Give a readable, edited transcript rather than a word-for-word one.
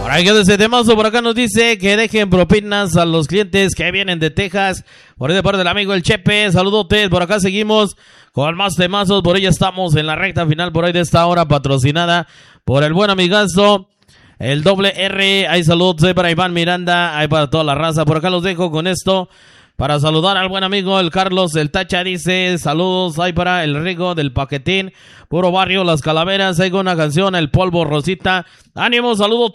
Ahora que ese temazo por acá nos dice que dejen propinas a los clientes que vienen de Texas. Por ahí de parte del amigo el Chepe, saludotes. Por acá seguimos con más temazos. Por ahí ya estamos en la recta final por ahí de esta hora, patrocinada por el buen amigazo el doble R. Hay saludos para Iván Miranda, hay para toda la raza. Por acá los dejo con esto para saludar al buen amigo el Carlos el Tacha. Dice saludos, hay para el Rigo del Paquetín, puro barrio Las Calaveras. Hay una canción, el Polvo Rosita. Ánimo, saludos.